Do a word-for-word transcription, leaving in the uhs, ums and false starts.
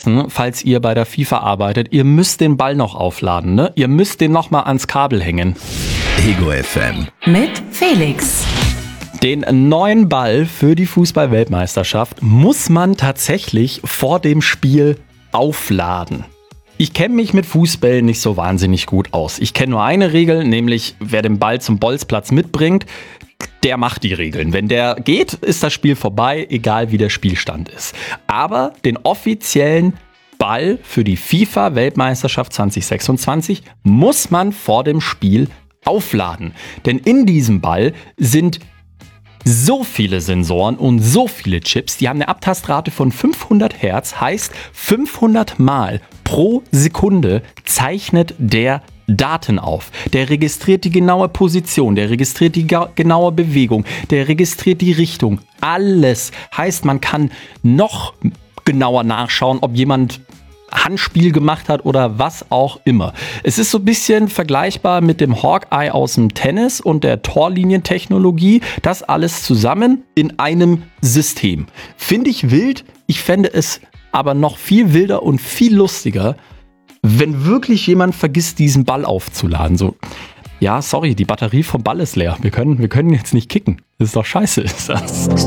vergessen, falls ihr bei der FIFA arbeitet, ihr müsst den Ball noch aufladen, ne? Ihr müsst den noch mal ans Kabel hängen. Ego F M. Mit Felix. Den neuen Ball für die Fußball-Weltmeisterschaft muss man tatsächlich vor dem Spiel aufladen. Ich kenne mich mit Fußball nicht so wahnsinnig gut aus. Ich kenne nur eine Regel, nämlich wer den Ball zum Bolzplatz mitbringt, der macht die Regeln. Wenn der geht, ist das Spiel vorbei, egal wie der Spielstand ist. Aber den offiziellen Ball für die FIFA-Weltmeisterschaft zwanzig sechsundzwanzig muss man vor dem Spiel aufladen. Denn in diesem Ball sind so viele Sensoren und so viele Chips, die haben eine Abtastrate von fünfhundert Hertz, heißt fünfhundert Mal pro Sekunde zeichnet der Daten auf. Der registriert die genaue Position, der registriert die ga- genaue Bewegung, der registriert die Richtung. Alles heißt, man kann noch genauer nachschauen, ob jemand Handspiel gemacht hat oder was auch immer. Es ist so ein bisschen vergleichbar mit dem Hawkeye aus dem Tennis und der Torlinientechnologie. Das alles zusammen in einem System. Finde ich wild. Ich fände es aber noch viel wilder und viel lustiger, wenn wirklich jemand vergisst, diesen Ball aufzuladen. So, ja, sorry, die Batterie vom Ball ist leer. Wir können, wir können jetzt nicht kicken. Das ist doch scheiße, ist das.